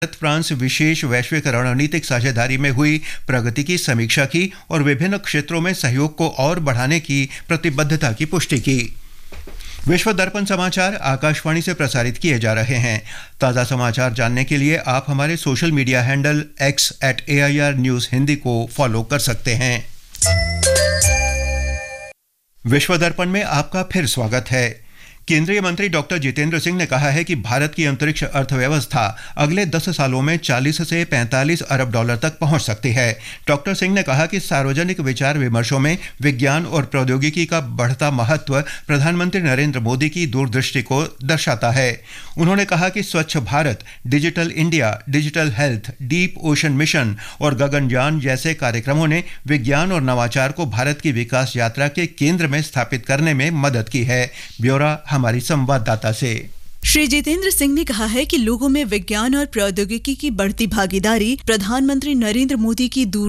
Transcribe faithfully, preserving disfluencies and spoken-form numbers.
Bharat France विशेष वैश्विक रणनीतिक साझेदारी में हुई प्रगति की समीक्षा की और विभिन्न क्षेत्रों में सहयोग को और बढ़ाने की प्रतिबद्धता की पुष्टि की। विश्व दर्पण समाचार आकाशवाणी से प्रसारित किए जा रहे हैं। ताज़ा समाचार जानने के लिए आप हमारे social media handle x eight A I R news Hindi को फॉलो कर सकते हैं। विश्व दर्पण में आपका फिर स्वागत है। केंद्रीय मंत्री डॉक्टर जितेंद्र सिंह ने कहा है कि भारत की अंतरिक्ष अर्थव्यवस्था अगले दस सालों में चालीस से पैंतालीस अरब डॉलर तक पहुंच सकती है। डॉक्टर सिंह ने कहा कि सार्वजनिक विचार विमर्शों में विज्ञान और प्रौद्योगिकी का बढ़ता महत्व प्रधानमंत्री नरेंद्र मोदी की दूरदृष्टि को दर्शाता है। उन्होंने कहा कि स्वच्छ Bharat, digital India, digital health, deep ocean mission और गगनयान जैसे कार्यक्रमों ने विज्ञान और नवाचार को भारत की विकास यात्रा के केंद्र में स्थापित करने में मदद की है। ब्यौरा हमारी संवाददाता से। श्री जितेंद्र सिंह ने कहा है कि लोगों में विज्ञान और प्रौद्योगिकी की बढ़ती भागीदारी प्रधानमंत्री नरेंद्र मोदी की दूर